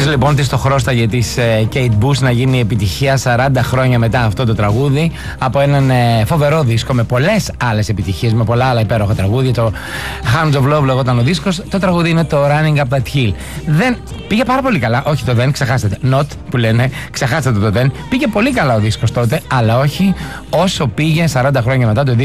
λοιπόν τι το χρώσταγε της Kate Bush να γίνει επιτυχία 40 χρόνια μετά αυτό το τραγούδι από έναν φοβερό δίσκο με πολλές άλλες επιτυχίες, με πολλά άλλα υπέροχα τραγούδια. Το Hands of Love λεγόταν ο δίσκος. Το τραγούδι είναι το Running Up That Hill. Δεν πήγε πάρα πολύ καλά. Όχι το δεν, ξεχάσατε. Not που λένε, ξεχάσατε το δεν. Πήγε πολύ καλά ο δίσκος τότε, αλλά όχι όσο πήγε 40 χρόνια μετά, το 2025,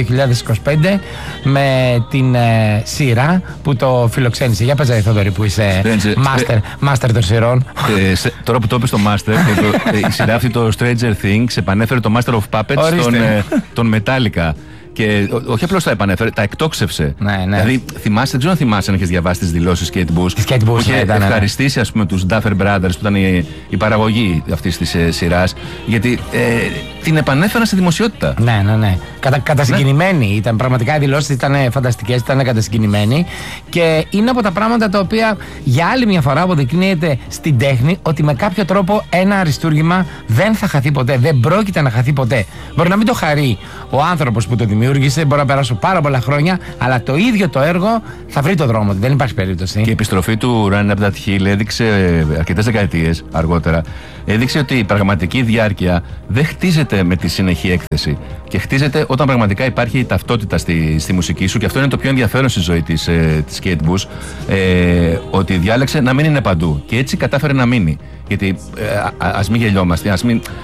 με την σειρά που το φιλοξένησε. Για πες, Θοδωρή, που είσαι master των σειρών. Τώρα που το είπες το master, η σειρά αυτή, το Stranger Things, επανέφερε το Master of Puppets τον Metallica. Και όχι απλώς τα επανέφερε, τα εκτόξευσε. Ναι. Δηλαδή, θυμάσαι, δεν ξέρω αν θυμάσαι αν έχεις διαβάσει τις δηλώσεις Kate Bush. Που είχε ευχαριστήσει, ας πούμε, τους Duffer Brothers, που ήταν η παραγωγή αυτής της σειράς, γιατί την επανέφεραν στη δημοσιότητα. Ναι. Κατασυγκινημένοι ήταν. Πραγματικά οι δηλώσεις ήταν φανταστικές, ήταν κατασυγκινημένοι. Και είναι από τα πράγματα τα οποία για άλλη μια φορά αποδεικνύεται στην τέχνη ότι με κάποιο τρόπο ένα αριστούργημα δεν θα χαθεί ποτέ. Δεν πρόκειται να χαθεί ποτέ. Μπορεί να μην το χαρεί ο άνθρωπος που το δημιούργησε, μπορεί να περάσουν πάρα πολλά χρόνια, αλλά το ίδιο το έργο θα βρει το δρόμο του. Δεν υπάρχει περίπτωση. Και η επιστροφή του Run Up That Hill έδειξε αρκετές δεκαετίες αργότερα. Έδειξε ότι η πραγματική διάρκεια δεν χτίζεται με τη συνεχή έκθεση. Και χτίζεται όταν πραγματικά υπάρχει η ταυτότητα στη μουσική σου. Και αυτό είναι το πιο ενδιαφέρον στη ζωή της Kate Bush. Ότι διάλεξε να μην είναι παντού. Και έτσι κατάφερε να μείνει. Γιατί ας μην γελιόμαστε.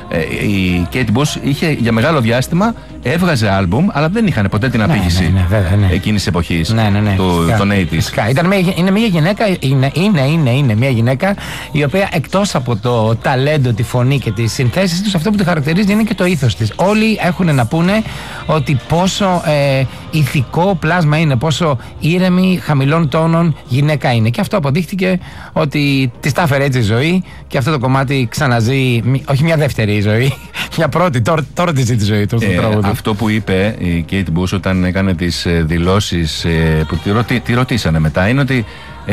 Η Kate Bush είχε για μεγάλο διάστημα έβγαζε άλμπουμ, αλλά δεν είχαν ποτέ την απήγηση εκείνης της εποχής, των 80's. Είναι μια γυναίκα, είναι μια γυναίκα η οποία εκτός από το ταλέντο, τη φωνή και τις συνθέσεις τους, αυτό που τη χαρακτηρίζει είναι και το ήθος της. Όλοι έχουν να πούνε ότι πόσο ηθικό πλάσμα είναι, πόσο ήρεμη, χαμηλών τόνων γυναίκα είναι. Και αυτό αποδείχτηκε ότι της τα έφερε έτσι η ζωή και αυτό το κομμάτι ξαναζεί, όχι μια δεύτερη ζωή, μια πρώτη, τώρα τη ζει τη ζωή του στο τραγούδι. Αυτό που είπε η Kate Bush όταν έκανε τις δηλώσεις που τη ρωτήσανε μετά είναι ότι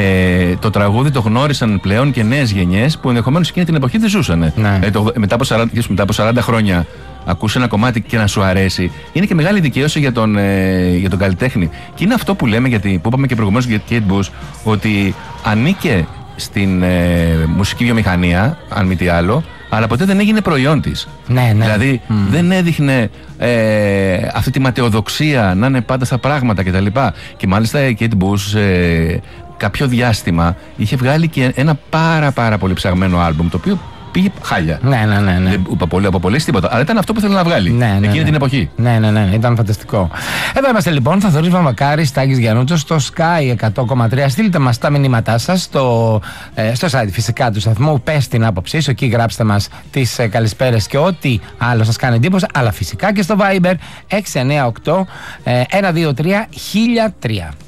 το τραγούδι το γνώρισαν πλέον και νέες γενιές που ενδεχομένως εκείνη την εποχή δεν ζούσαν. Μετά από 40 χρόνια ακούς ένα κομμάτι και να σου αρέσει, είναι και μεγάλη δικαίωση για τον καλλιτέχνη. Και είναι αυτό που λέμε, που είπαμε και προηγουμένως για την Kate Bush, ότι ανήκε στην μουσική βιομηχανία, αν μη τι άλλο, αλλά ποτέ δεν έγινε προϊόν της. Δηλαδή δεν έδειχνε αυτή τη ματαιοδοξία να είναι πάντα στα πράγματα κτλ. Και μάλιστα η Kate Bush κάποιο διάστημα είχε βγάλει και ένα πάρα πολύ ψαγμένο άλμπουμ, το οποίο πήγε χάλια. Δεν είπα απολύσει τίποτα. Αλλά ήταν αυτό που ήθελε να βγάλει εκείνη την εποχή. Ναι, ήταν φανταστικό. Εδώ είμαστε λοιπόν, Θοδωρής Βαμβακάρης, Τάκης Γιαννούτσος, στο Sky 100,3. Στείλτε μας τα μηνύματά σας στο site φυσικά του σταθμού. Πες την άποψή σου, εκεί γράψτε μας τις καλησπέρες και ό,τι άλλο σας κάνει εντύπωση. Αλλά φυσικά και στο Viber 698 123 1003.